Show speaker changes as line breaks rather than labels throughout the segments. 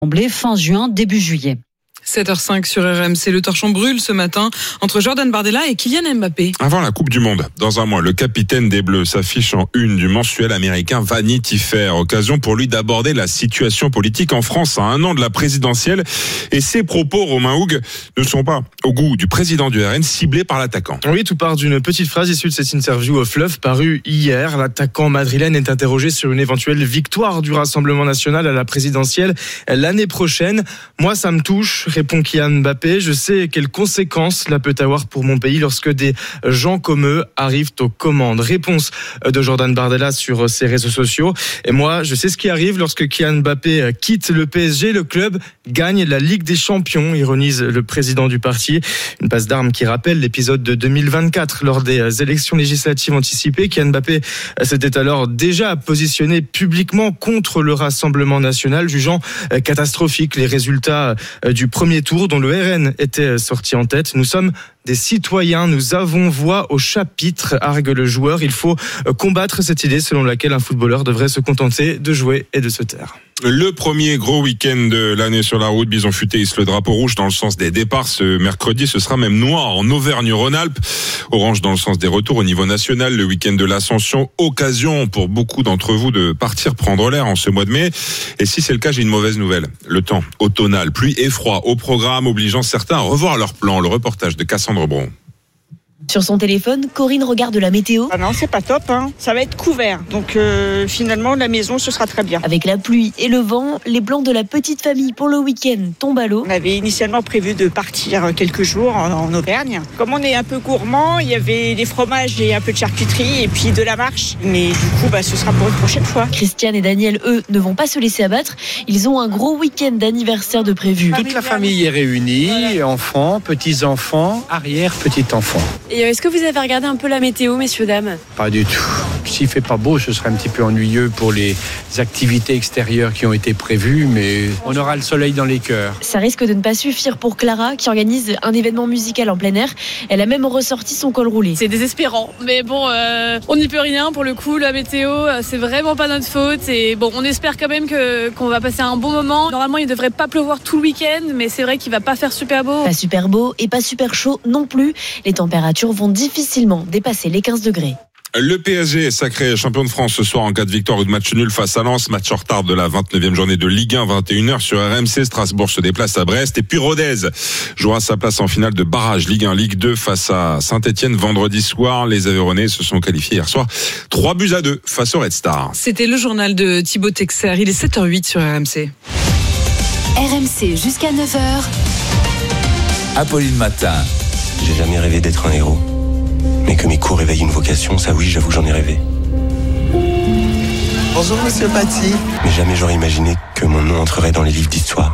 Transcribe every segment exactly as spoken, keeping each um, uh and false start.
fin juin, début juillet.
sept heures cinq sur R M C, le torchon brûle ce matin entre Jordan Bardella et Kylian Mbappé.
Avant la Coupe du Monde, dans un mois, le capitaine des Bleus s'affiche en une du mensuel américain Vanity Fair. Occasion pour lui d'aborder la situation politique en France à un an de la présidentielle. Et ses propos, Romain Houg, ne sont pas au goût du président du R N, ciblé par l'attaquant.
Oui, tout part d'une petite phrase issue de cette interview au Fleuve parue hier. L'attaquant madrilène est interrogé sur une éventuelle victoire du Rassemblement national à la présidentielle l'année prochaine. Moi, ça me touche, répond Kylian Mbappé. Je sais quelles conséquences cela peut avoir pour mon pays lorsque des gens comme eux arrivent aux commandes. Réponse de Jordan Bardella sur ses réseaux sociaux. Et moi, je sais ce qui arrive lorsque Kylian Mbappé quitte le P S G. Le club gagne la Ligue des Champions, ironise le président du parti. Une passe d'armes qui rappelle l'épisode de deux mille vingt-quatre lors des élections législatives anticipées. Kylian Mbappé s'était alors déjà positionné publiquement contre le Rassemblement national, jugeant catastrophique les résultats du premier tour dont le R N était sorti en tête. Nous sommes des citoyens, nous avons voix au chapitre, argue le joueur. Il faut combattre cette idée selon laquelle un footballeur devrait se contenter de jouer et de se taire.
Le premier gros week-end de l'année sur la route, Bison Futé hisse le drapeau rouge dans le sens des départs. Ce mercredi, ce sera même noir en Auvergne-Rhône-Alpes. Orange dans le sens des retours au niveau national. Le week-end de l'Ascension, occasion pour beaucoup d'entre vous de partir prendre l'air en ce mois de mai. Et si c'est le cas, j'ai une mauvaise nouvelle. Le temps automnal, pluie et froid au programme, obligeant certains à revoir leur plan. Le reportage de Cassandre Bron.
Sur son téléphone, Corinne regarde la météo.
Ah non, c'est pas top, hein. Ça va être couvert. Donc euh, finalement, la maison, ce sera très bien.
Avec la pluie et le vent, les plans de la petite famille pour le week-end tombent à l'eau.
On avait initialement prévu de partir quelques jours en, en Auvergne. Comme on est un peu gourmand, il y avait des fromages et un peu de charcuterie et puis de la marche. Mais du coup, bah, ce sera pour une prochaine fois.
Christiane et Daniel, eux, ne vont pas se laisser abattre. Ils ont un gros week-end d'anniversaire de prévu.
Toute la famille est réunie, enfants, petits-enfants, arrière-petits-enfants.
Et est-ce que vous avez regardé un peu la météo, messieurs, dames ?
Pas du tout. S'il fait pas beau, ce serait un petit peu ennuyeux pour les activités extérieures qui ont été prévues, mais on aura le soleil dans les cœurs.
Ça risque de ne pas suffire pour Clara, qui organise un événement musical en plein air. Elle a même ressorti son col roulé.
C'est désespérant, mais bon, euh, on n'y peut rien pour le coup. La météo, c'est vraiment pas notre faute. Et bon, on espère quand même que, qu'on va passer un bon moment. Normalement, il ne devrait pas pleuvoir tout le week-end, mais c'est vrai qu'il va pas faire super beau.
Pas super beau et pas super chaud non plus. Les températures vont difficilement dépasser les quinze degrés.
Le P S G est sacré champion de France ce soir en cas de victoire ou de match nul face à Lens. Match en retard de la vingt-neuvième journée de Ligue un, vingt et une heures sur R M C. Strasbourg se déplace à Brest. Et puis Rodez jouera sa place en finale de barrage Ligue un, Ligue deux face à Saint-Etienne vendredi soir. Les Aveyronnais se sont qualifiés hier soir trois buts à deux face au Red Star.
C'était le journal de Thibaut Texer. Il est sept heures huit sur R M C.
R M C jusqu'à neuf heures.
Apolline Matin.
J'ai jamais rêvé d'être un héros. Mais que mes cours éveillent une vocation, ça oui, j'avoue, j'en ai rêvé.
Bonjour, monsieur Paty.
Mais jamais j'aurais imaginé que mon nom entrerait dans les livres d'histoire.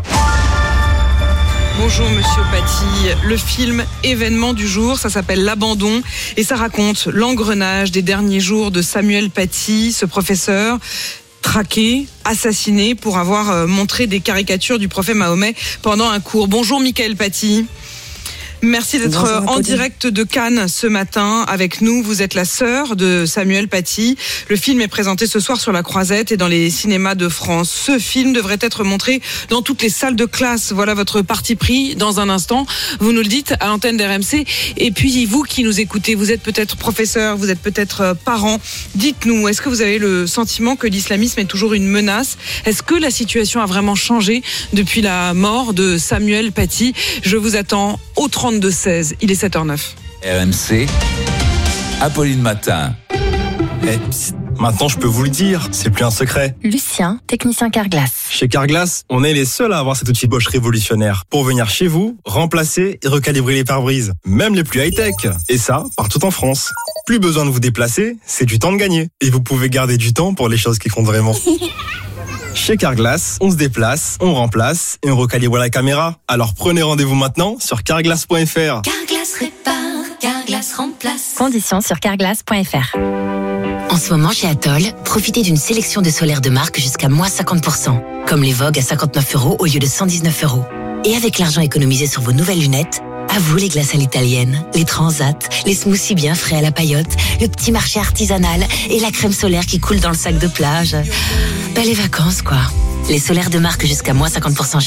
Bonjour Monsieur Paty, le film événement du jour, ça s'appelle L'Abandon et ça raconte l'engrenage des derniers jours de Samuel Paty, ce professeur traqué, assassiné pour avoir montré des caricatures du prophète Mahomet pendant un cours. Bonjour Mickaël Paty. Merci d'être Bonjour, en direct de Cannes ce matin avec nous. Vous êtes la sœur de Samuel Paty. Le film est présenté ce soir sur la Croisette et dans les cinémas de France. Ce film devrait être montré dans toutes les salles de classe. Voilà votre parti pris dans un instant. Vous nous le dites à l'antenne d'R M C. Et puis vous qui nous écoutez, vous êtes peut-être professeur, vous êtes peut-être parent. Dites-nous, est-ce que vous avez le sentiment que l'islamisme est toujours une menace ? Est-ce que la situation a vraiment changé depuis la mort de Samuel Paty ? Je vous attends au trente-deux seize, il est sept heures neuf.
R M C, Apolline Matin.
Eh, psst, maintenant je peux vous le dire, c'est plus un secret.
Lucien, technicien Carglass.
Chez Carglass, on est les seuls à avoir cet outil Bosch révolutionnaire pour venir chez vous, remplacer et recalibrer les pare-brises, même les plus high-tech. Et ça, partout en France. Plus besoin de vous déplacer, c'est du temps de gagner. Et vous pouvez garder du temps pour les choses qui comptent vraiment. Chez Carglass, on se déplace, on remplace et on recalibre la caméra. Alors prenez rendez-vous maintenant sur carglass point f r.
Carglass répare, Carglass remplace. Conditions sur carglass point f r.
En ce moment chez Atoll, profitez d'une sélection de solaires de marque jusqu'à moins cinquante pour cent. Comme les Vogue à cinquante-neuf euros au lieu de cent dix-neuf euros. Et avec l'argent économisé sur vos nouvelles lunettes, à vous les glaces à l'italienne, les transats, les smoothies bien frais à la paillote, le petit marché artisanal et la crème solaire qui coule dans le sac de plage. Bah les vacances quoi. Les solaires de marque jusqu'à moins cinquante pour cent